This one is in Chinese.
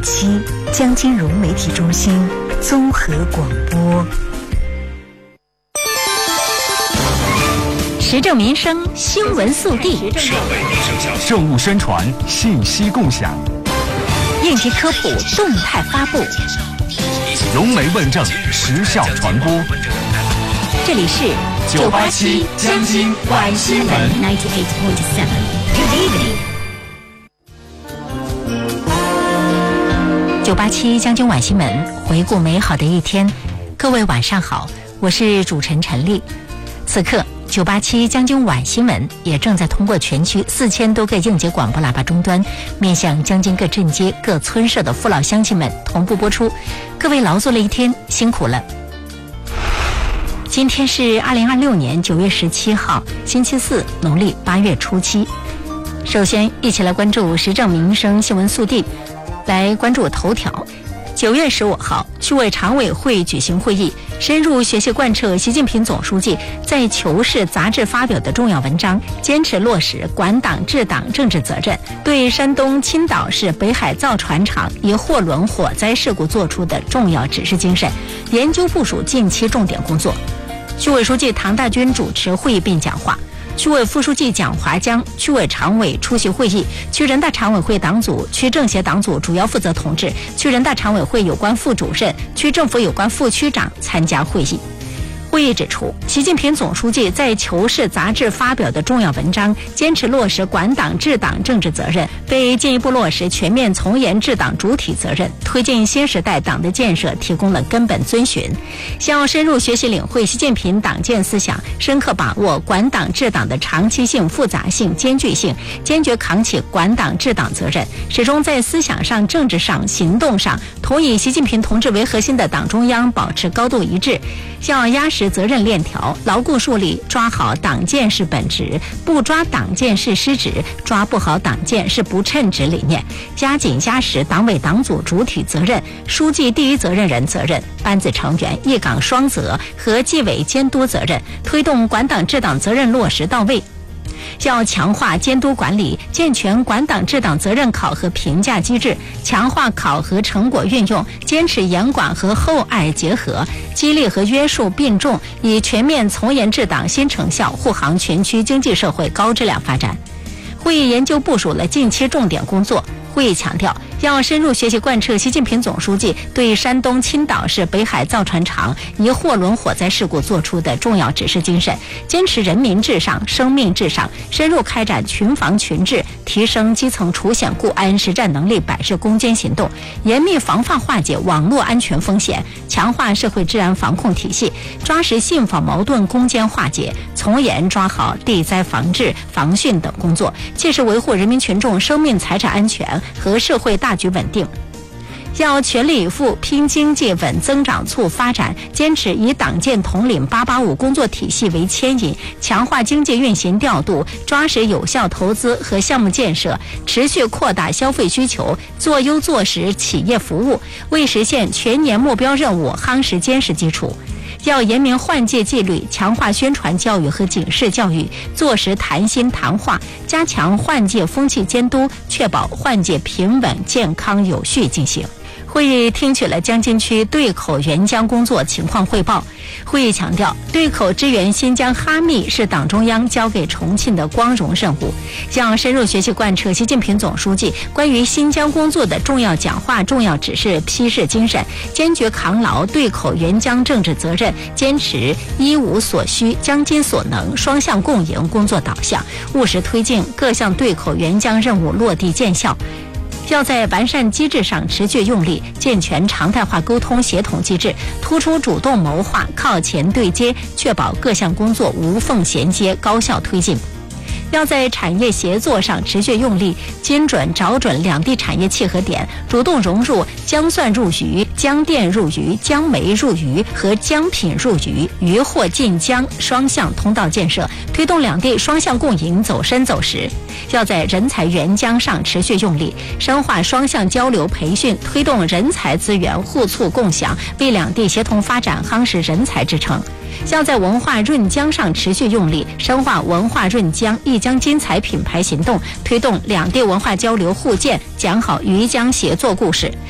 期江金融媒体中心综合广播。 时政民生新闻速递， 政务宣传信息共享， 应急科普动态发布， 融媒问政时效传播。 这里是 987江津晚新闻 98.7 Good evening。987江津晚新闻，回顾美好的一天。各位晚上好，我是主持人陈丽。此刻987江津晚新闻也正在通过全区4000多个应急广播喇叭终端，面向江津各镇街各村社的父老乡亲们同步播出。各位劳作了一天，辛苦了。今天是2026年9月17号，星期四，农历8月初7。首先，一起来关注时政民生新闻速递，来关注头条。9月15号，区委常委会举行会议，深入学习贯彻习近平总书记在《求是》杂志发表的重要文章，坚持落实管党治党政治责任，对山东青岛市北海造船厂一货轮火灾事故作出的重要指示精神，研究部署近期重点工作。区委书记唐大军主持会议并讲话。区委副书记蒋华江、区委常委出席会议，区人大常委会党组、区政协党组主要负责同志、区人大常委会有关副主任、区政府有关副区长参加会议。会议指出，习近平总书记在《求是》杂志发表的重要文章，坚持落实管党治党政治责任，为进一步落实全面从严治党主体责任，推进新时代党的建设提供了根本遵循。要深入学习领会习近平党建思想，深刻把握管党治党的长期性、复杂性、艰巨性，坚决扛起管党治党责任，始终在思想上、政治上、行动上同以习近平同志为核心的党中央保持高度一致，要压实责任链条，牢固树立抓好党建是本职，不抓党建是失职，抓不好党建是不称职理念，加紧压实党委党组主体责任、书记第一责任人责任、班子成员一岗双责和纪委监督责任，推动管党治党责任落实到位。要强化监督管理，健全管党治党责任考核评价机制，强化考核成果运用，坚持严管和厚爱结合，激励和约束并重，以全面从严治党新成效护航全区经济社会高质量发展。会议研究部署了近期重点工作。会议强调，要深入学习贯彻习近平总书记对山东青岛市北海造船厂一货轮火灾事故作出的重要指示精神，坚持人民至上、生命至上，深入开展群防群治，提升基层除险固安实战能力百日攻坚行动，严密防范化解网络安全风险，强化社会治安防控体系，抓实信访矛盾攻坚化解，从严抓好地灾防治、防汛等工作，切实维护人民群众生命财产安全和社会大局稳定。要全力以赴拼经济稳增长促发展，坚持以党建统领885工作体系为牵引，强化经济运行调度，抓实有效投资和项目建设，持续扩大消费需求，做优做实企业服务，为实现全年目标任务夯实坚实基础。要严明换届纪律，强化宣传教育和警示教育，做实谈心谈话，加强换届风气监督，确保换届平稳、健康、有序进行。会议听取了江津区对口援疆工作情况汇报。会议强调，对口支援新疆哈密是党中央交给重庆的光荣任务，要深入学习贯彻习近平总书记关于新疆工作的重要讲话、重要指示、批示精神，坚决扛牢对口援疆政治责任，坚持一无所需、江津所能、双向共赢工作导向，务实推进各项对口援疆任务落地见效。要在完善机制上持续用力，健全常态化沟通协同机制，突出主动谋划、靠前对接，确保各项工作无缝衔接、高效推进。要在产业协作上持续用力，精准找准两地产业契合点，主动融入姜蒜入鱼、姜电入鱼、姜煤入鱼和姜品入鱼、鱼货进姜双向通道建设，推动两地双向共赢走深走实。要在人才援疆上持续用力，深化双向交流培训，推动人才资源互促共享，为两地协同发展夯实人才支撑。要在文化润疆上持续用力，深化文化润疆一江精彩品牌行动，推动两地文化交流互鉴，讲好渝疆协作故事。